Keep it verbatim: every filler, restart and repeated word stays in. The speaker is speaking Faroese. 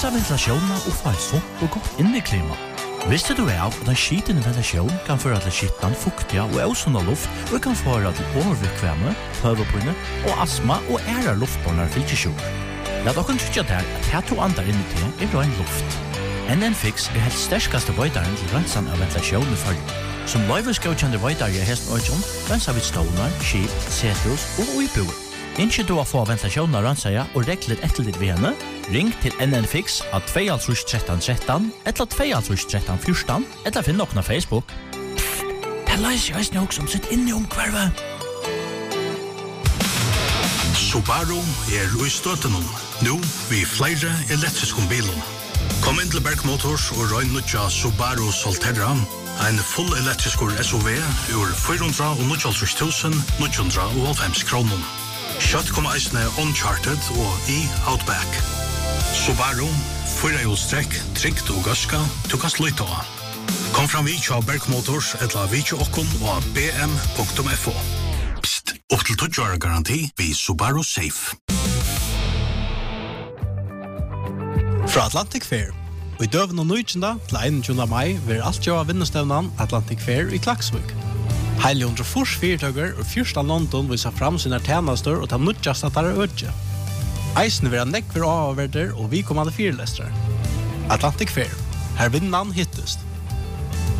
rensa ventilasjonen og få et sunt og godt inneklima. Visste du av at en skitende ventilasjon kan føre til skittan, fuktiga og ausunda luft og kan føre til overbekvemme, høvepinne og astma og ære luftbåndar fylkesjur. Lat okken tykja der at her to andar inni til er rein luft. N N Fix er helt sterskaste veidaren til rensan av ventilasjon i fargen. Som løyveskaukjande veidare i hesten øyjon, rensa vid stålar, skip, setrus og uibuer. Innskje du å få ventilasjonen av ransaja og regler etterlitt ved henne, ring til N N Fix av to tre tre tre tre, eller to tre tre tre fjorten, eller finn nokna Facebook. Pfft, det leiser jeg snakk som sitt inni om kvarve. Subaru er i støttenom, nå vi flere elektriske bilen. Kom inn til Berg Motors og røy nødja Subaru Solterra, en full elektrisk S U V ur fire hundre og nittiåtte tusen ni hundre og halvfems kroner. Kjøtt kommer eisne Uncharted og i Outback. Subaru, fyrahjulstrekk, trygt og gaska, du kan sløyta av. Kom fram vi til Berg Motors, etla vi til okkon og b m punktum f o. Psst, opp til tolv år garanti vi Subaru Safe. Fra Atlantic Fair. Og i døven og nøytjenda til einogtjúgunda mai vil alt gjøre vinnestevnan Atlantic Fair i Klaksvik. Heile hundre fors fyrtøkker og fyrsta London viser fram sine tjenester og ta nødjast at det er ødje. Eisene vil ha nekver avverder og vi kommande fyrlestere. Atlantic Fair. Her vinnan hittest.